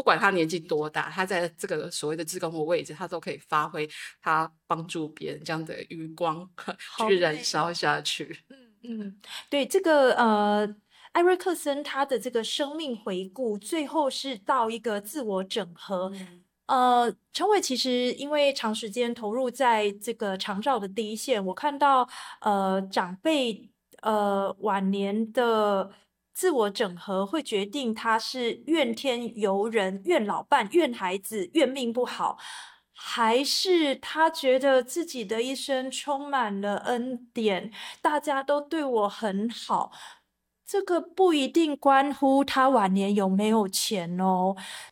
不管他年纪多大，他在这个所谓的志工的位置，他都可以发挥他帮助别人这样的余光继好续燃美哦。 烧下去。 对，这个艾瑞克森他的这个生命回顾，最后是到一个自我整合。陈伟其实因为长时间投入在这个长照的第一线，我看到长辈晚年的自我整合，会决定他是怨天尤人、怨老伴、怨孩子、怨命不好，还是他觉得自己的一生充满了恩典，大家都对我很好。这个不一定关乎他晚年有没有钱哦。